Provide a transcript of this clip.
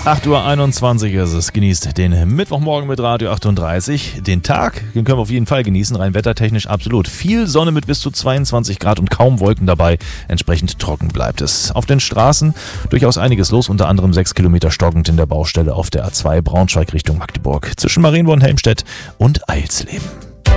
8:21 Uhr ist es. Genießt den Mittwochmorgen mit Radio 38. Den Tag, den können wir auf jeden Fall genießen, rein wettertechnisch absolut. Viel Sonne mit bis zu 22 Grad und kaum Wolken dabei. Entsprechend trocken bleibt es. Auf den Straßen durchaus einiges los, unter anderem 6 Kilometer stockend in der Baustelle auf der A2 Braunschweig Richtung Magdeburg. Zwischen Marienborn, Helmstedt und Eilsleben.